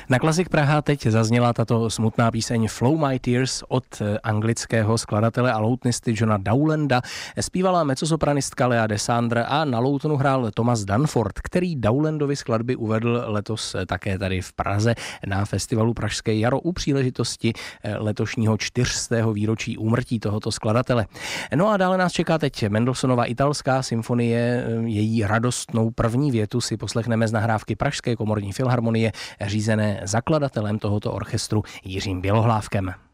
Na Klasik Praha teď zazněla tato smutná píseň Flow My Tears od anglického skladatele a loutnisty Johna Dowlanda. Zpívala mezzosopranistka Lea Desandre a na loutnu hrál Thomas Danford, který Dowlandovy skladby uvedl letos také tady v Praze na festivalu Pražské jaro u příležitosti letošního 400. výročí úmrtí tohoto skladatele. No a dále nás čeká teď Mendelssohnova italská symfonie. Její radostnou první větu si poslechneme z nahrávky Pražské komorní filharmonie, řízené zakladatelem tohoto orchestru Jiřím Bělohlávkem.